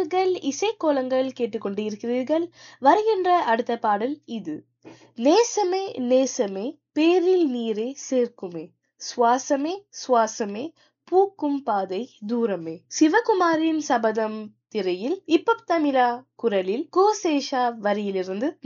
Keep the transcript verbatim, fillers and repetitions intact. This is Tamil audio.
நேயர்கள் இசைக்கோலங்கள் கேட்டுக்கொண்டு இருக்கிறீர்கள். வருகின்ற அடுத்த பாடல் இது. நேசமே நேசமே பேரில் நீரே சேர்க்குமே, சுவாசமே சுவாசமே பூக்கும் பாதை தூரமே. சிவகுமாரின் சபதம் திரையில் இப்பப் தமிழா குரலில் கோசேஷா வரியிலிருந்து